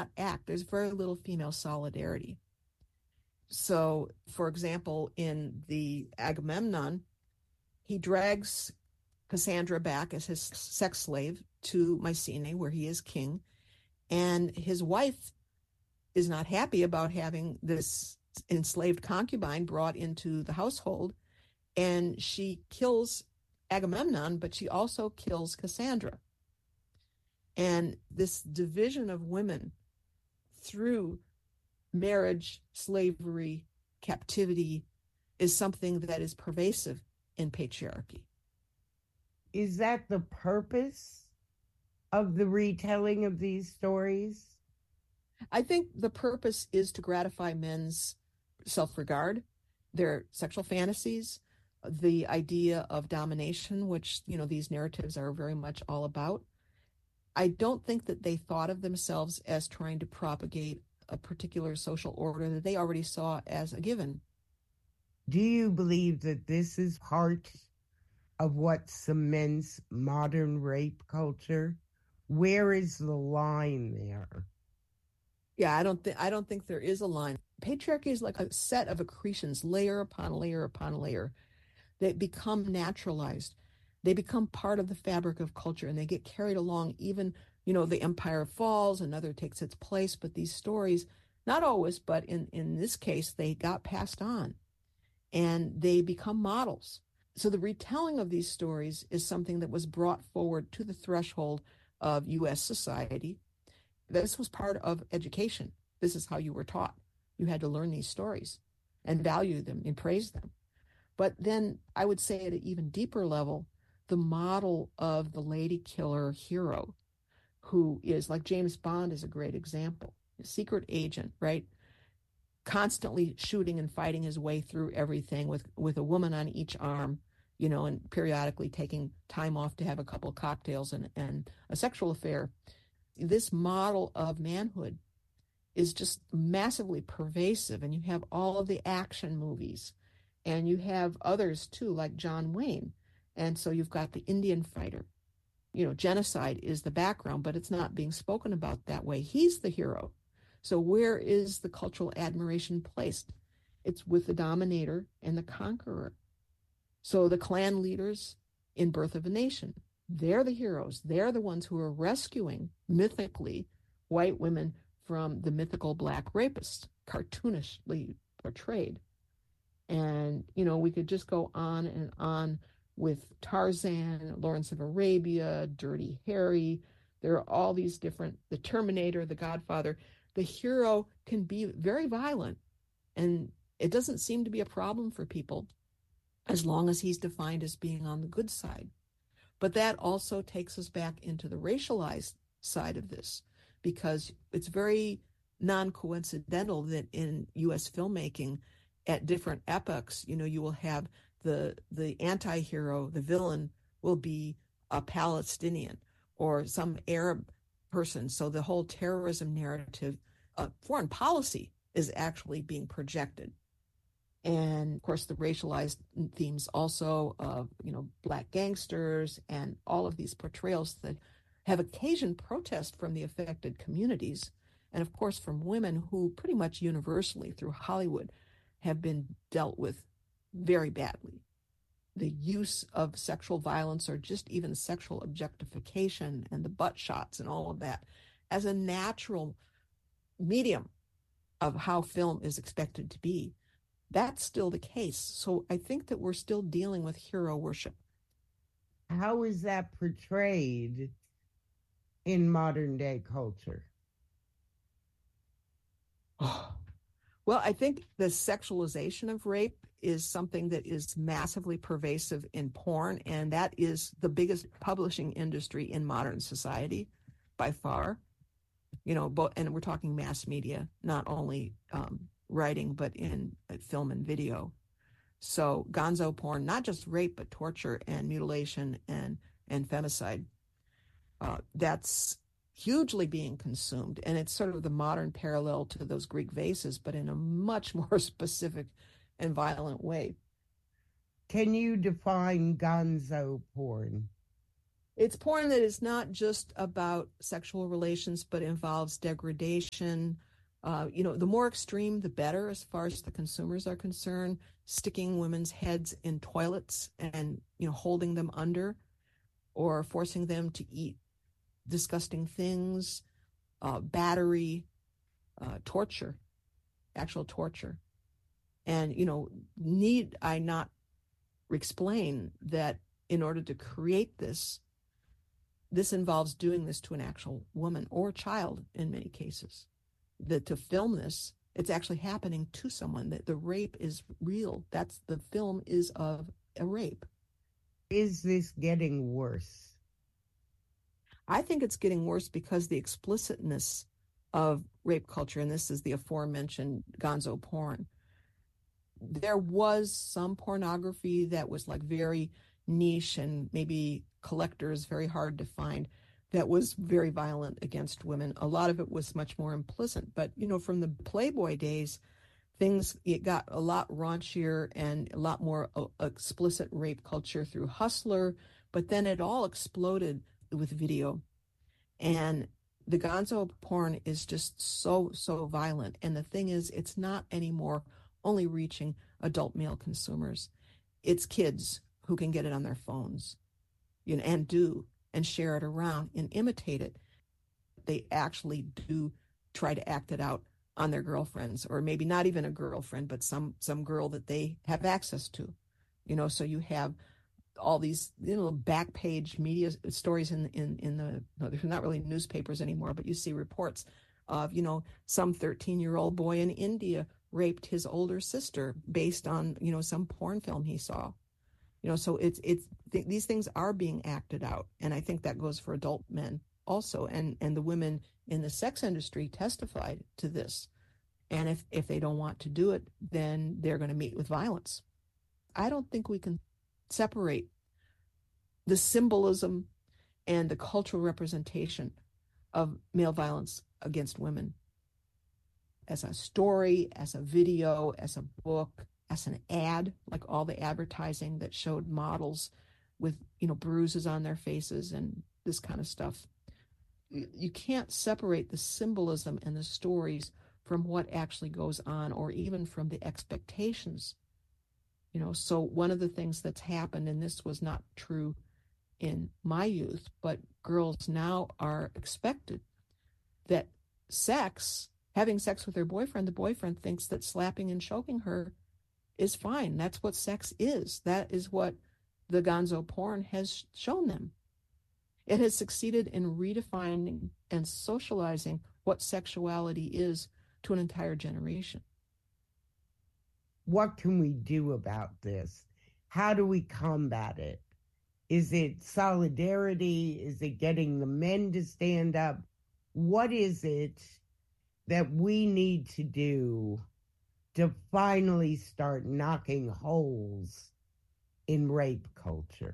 not act. There's very little female solidarity. So, for example, in the Agamemnon, he drags Cassandra back as his sex slave to Mycenae, where he is king, and his wife is not happy about having this enslaved concubine brought into the household, and she kills Agamemnon, but she also kills Cassandra. And this division of women through marriage, slavery, captivity is something that is pervasive in patriarchy. Is that the purpose of the retelling of these stories? I think the purpose is to gratify men's self-regard, their sexual fantasies, the idea of domination, which, these narratives are very much all about. I don't think that they thought of themselves as trying to propagate a particular social order that they already saw as a given. Do you believe that this is part of what cements modern rape culture? Where is the line there? Yeah, I don't think there is a line. Patriarchy is like a set of accretions, layer upon layer upon layer, that become naturalized. They become part of the fabric of culture, and they get carried along. Even, the empire falls, another takes its place, but these stories, not always, but in this case, they got passed on and they become models. So the retelling of these stories is something that was brought forward to the threshold of U.S. society. This was part of education. This is how you were taught. You had to learn these stories and value them and praise them. But then I would say at an even deeper level, the model of the lady killer hero, who is like James Bond is a great example, a secret agent, right? Constantly shooting and fighting his way through everything with a woman on each arm, and periodically taking time off to have a couple of cocktails and a sexual affair. This model of manhood is just massively pervasive, and you have all of the action movies, and you have others too, like John Wayne. And so you've got the Indian fighter. Genocide is the background, but it's not being spoken about that way. He's the hero. So where is the cultural admiration placed? It's with the dominator and the conqueror. So the clan leaders in Birth of a Nation, they're the heroes. They're the ones who are rescuing, mythically, white women from the mythical black rapist, cartoonishly portrayed. And, we could just go on and on with Tarzan, Lawrence of Arabia, Dirty Harry. There are all these different, the Terminator, the Godfather. The hero can be very violent, and it doesn't seem to be a problem for people as long as he's defined as being on the good side. But that also takes us back into the racialized side of this, because it's very non-coincidental that in U.S. filmmaking at different epochs, you will have the anti-hero, the villain, will be a Palestinian or some Arab person. So the whole terrorism narrative, foreign policy is actually being projected. And of course, the racialized themes also of, black gangsters and all of these portrayals that have occasioned protest from the affected communities. And of course, from women who pretty much universally through Hollywood have been dealt with very badly. The use of sexual violence or just even sexual objectification and the butt shots and all of that as a natural medium of how film is expected to be. That's still the case. So I think that we're still dealing with hero worship. How is that portrayed in modern day culture? Oh. Well, I think the sexualization of rape is something that is massively pervasive in porn, and that is the biggest publishing industry in modern society by far. And we're talking mass media, not only writing, but in film and video. So gonzo porn, not just rape, but torture and mutilation and femicide. That's hugely being consumed. And it's sort of the modern parallel to those Greek vases, but in a much more specific and violent way. Can you define gonzo porn? It's porn that is not just about sexual relations, but involves degradation. The more extreme, the better as far as the consumers are concerned. Sticking women's heads in toilets and, holding them under or forcing them to eat disgusting things, battery, torture, actual torture. And, need I not explain that in order to create this involves doing this to an actual woman or child in many cases. That to film this, it's actually happening to someone. That the rape is real. The film is of a rape. Is this getting worse? I think it's getting worse because the explicitness of rape culture, and this is the aforementioned gonzo porn. There was some pornography that was like very niche and maybe collectors, very hard to find, that was very violent against women. A lot of it was much more implicit. But, from the Playboy days, it got a lot raunchier and a lot more explicit rape culture through Hustler. But then it all exploded with video. And the gonzo porn is just so, so violent. And the thing is, it's not anymore only reaching adult male consumers. It's kids who can get it on their phones, and share it around and imitate it. They actually do try to act it out on their girlfriends, or maybe not even a girlfriend, but some girl that they have access to. So you have all these back page media stories in the they're not really newspapers anymore, but you see reports of some 13-year-old boy in India raped his older sister based on some porn film he saw. So these things are being acted out, and I think that goes for adult men also, and the women in the sex industry testified to this. And if they don't want to do it, then they're going to meet with violence. I don't think we can separate the symbolism and the cultural representation of male violence against women as a story, as a video, as a book, as an ad, like all the advertising that showed models with, bruises on their faces and this kind of stuff. You can't separate the symbolism and the stories from what actually goes on, or even from the expectations. So one of the things that's happened, and this was not true in my youth, but girls now are expected that having sex with their boyfriend, the boyfriend thinks that slapping and choking her is fine. That's what sex is. That is what the gonzo porn has shown them. It has succeeded in redefining and socializing what sexuality is to an entire generation. What can we do about this? How do we combat it? Is it solidarity? Is it getting the men to stand up? What is it that we need to do to finally start knocking holes in rape culture?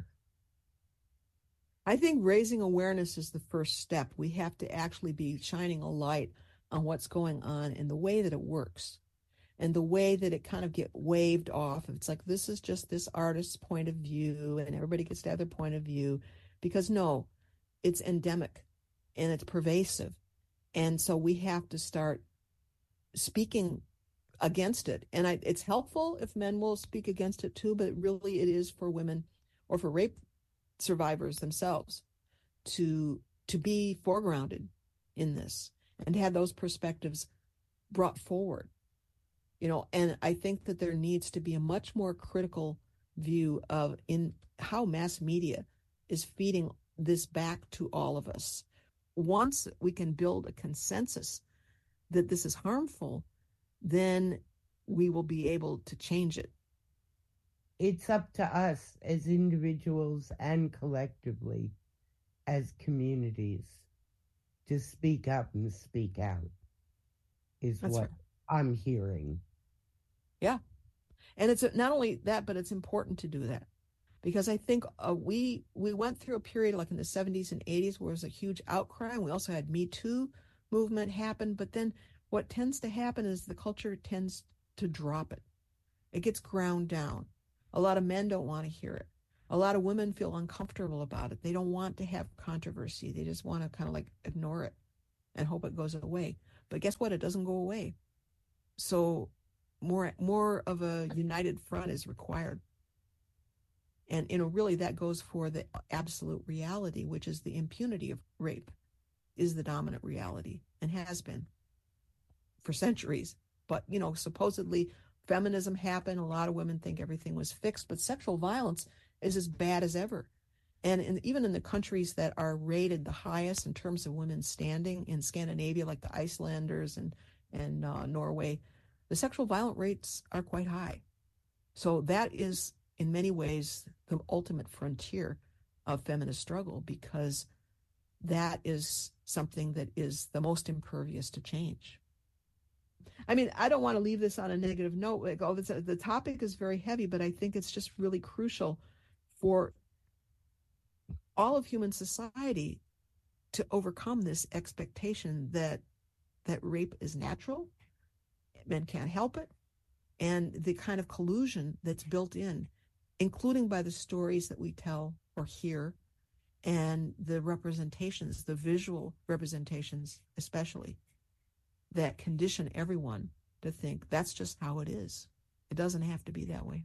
I think raising awareness is the first step. We have to actually be shining a light on what's going on and the way that it works, and the way that it kind of get waved off. It's like, this is just this artist's point of view and everybody gets to have their point of view, because no, it's endemic and it's pervasive. And so we have to start speaking against it. And it's helpful if men will speak against it too, but really it is for women or for rape survivors themselves to be foregrounded in this and have those perspectives brought forward. And I think that there needs to be a much more critical view of in how mass media is feeding this back to all of us. Once we can build a consensus that this is harmful, then we will be able to change it. It's up to us as individuals and collectively as communities to speak up and speak out, is That's what right. I'm hearing. Yeah. And it's not only that, but it's important to do that, because I think we went through a period like in the 70s and 80s where there was a huge outcry. And we also had Me Too movement happen. But then what tends to happen is the culture tends to drop it. It gets ground down. A lot of men don't want to hear it. A lot of women feel uncomfortable about it. They don't want to have controversy. They just want to kind of like ignore it and hope it goes away. But guess what? It doesn't go away. So more of a united front is required. And, really that goes for the absolute reality, which is the impunity of rape is the dominant reality and has been for centuries. But, supposedly feminism happened. A lot of women think everything was fixed, but sexual violence is as bad as ever. And even in the countries that are rated the highest in terms of women's standing in Scandinavia, like the Icelanders and Norway, the sexual violent rates are quite high. So that is, in many ways, the ultimate frontier of feminist struggle, because that is something that is the most impervious to change. I mean, I don't want to leave this on a negative note. Like, the topic is very heavy, but I think it's just really crucial for all of human society to overcome this expectation that rape is natural, men can't help it, and the kind of collusion that's built in, including by the stories that we tell or hear, and the representations, the visual representations especially, that condition everyone to think that's just how it is. It doesn't have to be that way.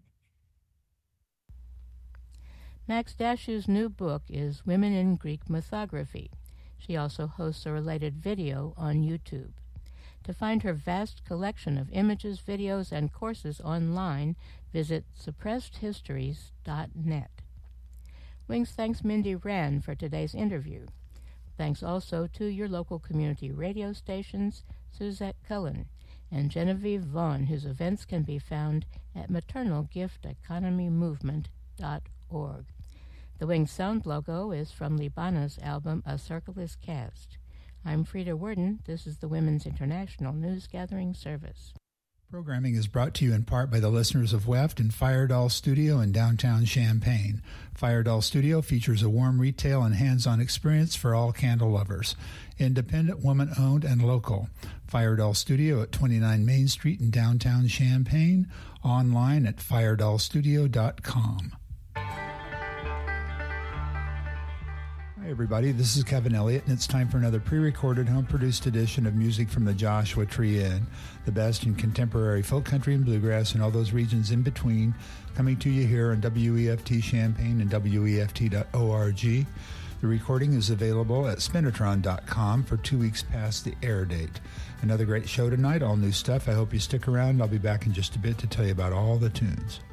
Max Dashu's new book is Women in Greek Mythography. She also hosts a related video on YouTube. To find her vast collection of images, videos, and courses online, visit suppressedhistories.net. Wings thanks Mindy Rand for today's interview. Thanks also to your local community radio stations, Suzette Cullen, and Genevieve Vaughn, whose events can be found at maternalgifteconomymovement.org. The Wings sound logo is from Libana's album A Circle is Cast. I'm Frida Worden. This is the Women's International News Gathering Service. Programming is brought to you in part by the listeners of WEFT and Firedoll Studio in downtown Champaign. Firedoll Studio features a warm retail and hands-on experience for all candle lovers. Independent, woman-owned, and local. Firedoll Studio at 29 Main Street in downtown Champaign. Online at firedollstudio.com. Hi, everybody. This is Kevin Elliott, and it's time for another pre-recorded, home-produced edition of Music from the Joshua Tree Inn, the best in contemporary folk country and bluegrass and all those regions in between, coming to you here on WEFT Champaign and WEFT.org. The recording is available at Spinatron.com for 2 weeks past the air date. Another great show tonight, all new stuff. I hope you stick around. I'll be back in just a bit to tell you about all the tunes.